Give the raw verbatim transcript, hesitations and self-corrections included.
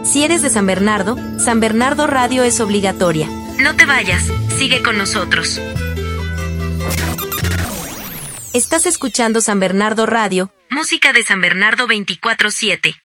Si eres de San Bernardo, San Bernardo Radio es obligatoria. No te vayas, sigue con nosotros. Estás escuchando San Bernardo Radio, música de San Bernardo veinticuatro siete.